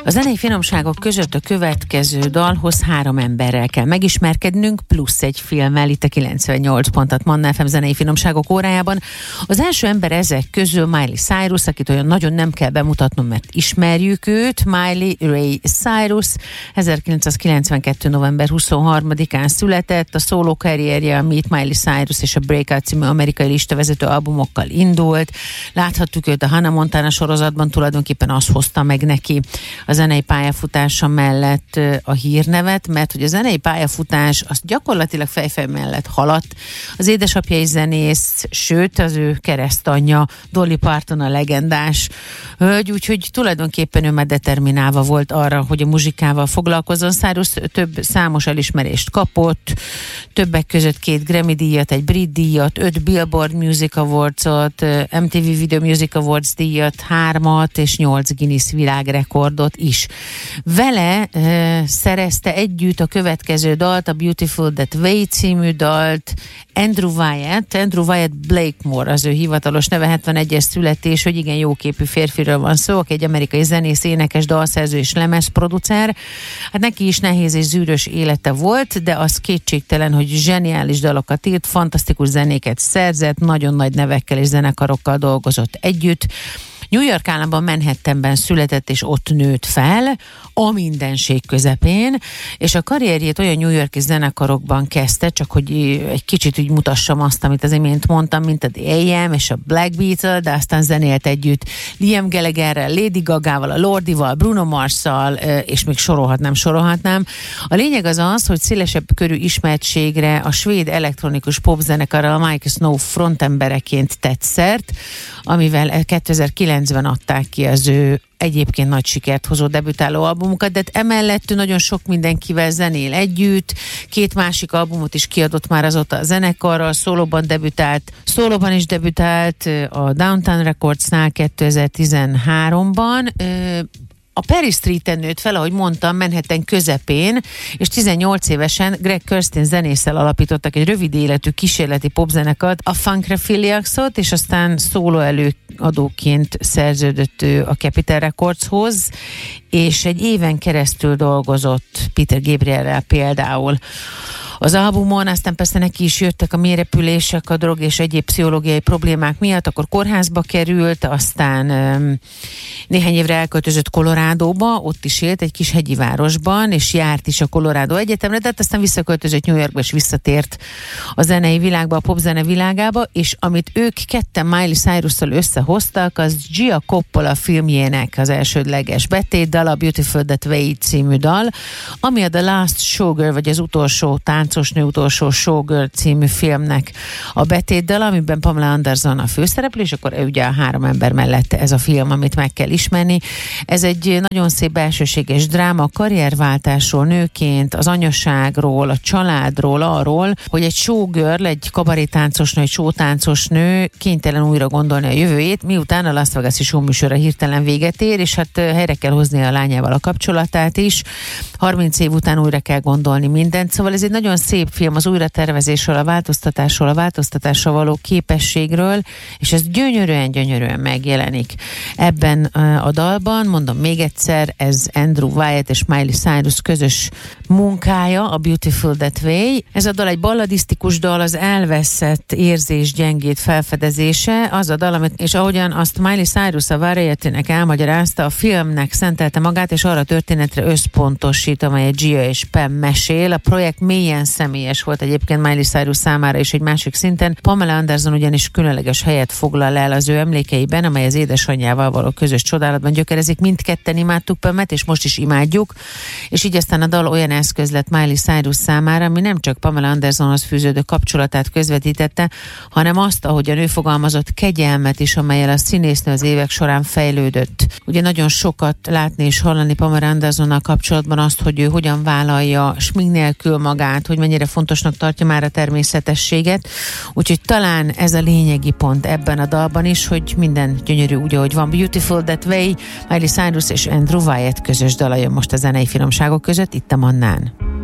A zenei finomságok között a következő dalhoz 3 emberrel kell megismerkednünk, plusz egy filmmel itt a 98 pontat Manna FM zenei finomságok órájában. Az első ember ezek közül Miley Cyrus, akit olyan nagyon nem kell bemutatnom, mert ismerjük őt. Miley Ray Cyrus 1992. november 23-án született. A szóló karrierje a Meet Miley Cyrus és a Breakout című amerikai listavezető albumokkal indult. Láthattuk őt a Hannah Montana sorozatban, tulajdonképpen azt hozta meg neki a zenei pályafutása mellett a hírnevet, mert hogy a zenei pályafutás az gyakorlatilag fejfej mellett haladt. Az édesapja is zenész, sőt az ő keresztanyja Dolly Parton a legendás hölgy, úgyhogy tulajdonképpen ő már determinálva volt arra, hogy a muzsikával foglalkozzon. Cyrus több számos elismerést kapott, többek között 2 Grammy díjat, egy Brit díjat, 5 Billboard Music Awards-ot, MTV Video Music Awards díjat, 3-at és 8 Guinness világrekordot is. Vele szerezte együtt a következő dalt, a Beautiful That Way című dalt, Andrew Wyatt Blakemore az ő hivatalos neve, 71-es születés, hogy igen jóképű férfiről van szó, aki egy amerikai zenész, énekes, dalszerző és lemezproducer. Hát neki is nehéz és zűrös élete volt, de az kétségtelen, hogy zseniális dalokat írt, fantasztikus zenéket szerzett, nagyon nagy nevekkel és zenekarokkal dolgozott együtt. New York államban, Manhattanben született, és ott nőtt fel, a mindenség közepén, és a karrierjét olyan New York-i zenekarokban kezdte, csak hogy egy kicsit úgy mutassam azt, amit az imént mondtam, mint a The AM és a Black Beetle, de aztán zenélt együtt Liam Gallagherrel, Lady Gagával, a Lordival, Bruno Marsszal, és még sorolhatnám. A lényeg az, hogy szélesebb körű ismertségre a svéd elektronikus popzenekarral a Michael Snow frontembereként tett szert, amivel 2009-ben adták ki az ő egyébként nagy sikert hozó debütáló albumukat, de emellett nagyon sok mindenkivel zenél együtt, 2 másik albumot is kiadott már azóta a zenekarral, szólóban is debütált a Downtown Recordsnál 2013-ban, a Perry Streeten nőtt fel, ahogy mondtam, Manhattan közepén, és 18 évesen Greg Kurstin zenésszel alapítottak egy rövid életű kísérleti popzenekart, a Funkrafiliaxot, és aztán szóló előadóként szerződött a Capitol Recordshoz, és egy éven keresztül dolgozott Peter Gabriellel például az albumon, aztán persze neki is jöttek a mélyrepülések, a drog és egyéb pszichológiai problémák miatt, akkor kórházba került, aztán néhány évre elköltözött Colorádóba, ott is élt egy kis hegyi városban, és járt is a Colorado Egyetemre, de aztán visszaköltözött New Yorkba, és visszatért a zenei világba, a popzene világába, és amit ők ketten Miley Cyrusszal összehoztak, az Gia Coppola filmjének az elsődleges betétdal, a Beautiful That Way című dal, ami a The Last Showgirl, vagy az utolsó táncosnő, utolsó Showgirl című filmnek a betétdal, amiben Pamela Anderson a főszereplő, és akkor ugye a 3 ember mellett ez a film, amit meg kell ismerni. Ez egy nagyon szép belsőséges dráma, a karrierváltásról nőként, az anyaságról, a családról, arról, hogy egy showgirl, egy kabarétáncosnő, egy showtáncosnő kénytelen újra gondolni a jövőjét, miután a Las Vegas-i showműsora hirtelen véget ér, és hát helyre kell hozni a lányával a kapcsolatát is. 30 év után újra kell gondolni mindent, szóval ez egy nagyon szép film az újratervezésről, a változtatásra való képességről, és ez gyönyörűen megjelenik ebben a dalban. Mondom még egyszer, ez Andrew Wyatt és Miley Cyrus közös munkája, a Beautiful That Way. Ez a dal egy balladisztikus dal, az elveszett érzés gyengét felfedezése, az a dal, amit, és ahogyan azt Miley Cyrus a Variety-nek elmagyarázta, a filmnek szentelte magát, és arra a történetre összpontosít, amelyet Gia és Pam mesél. A projekt mélyen személyes volt egyébként Miley Cyrus számára is egy másik szinten. Pamela Anderson ugyanis különleges helyet foglal el az ő emlékeiben, amely az édesanyjával való közös csodálatban gyökerezik. Mindketten imádtuk Pamet, és most is imádjuk, és így aztán a dal olyan eszköz lett Miley Cyrus számára, ami nem csak Pamela Andersonhoz fűződő kapcsolatát közvetítette, hanem azt, ahogyan ő fogalmazott, kegyelmet is, amellyel a színésznő az évek során fejlődött. Ugye nagyon sokat látni és hallani Pamela Andersonnal kapcsolatban azt, hogy ő hogyan vállalja smink nélkül magát, hogy mennyire fontosnak tartja már a természetességet. Úgyhogy talán ez a lényegi pont ebben a dalban is, hogy minden gyönyörű úgy, ahogy van. Beautiful That Way, Miley Cyrus és Andrew Wyatt közös dala jön most a zenei finomságok között, itt a Mannán.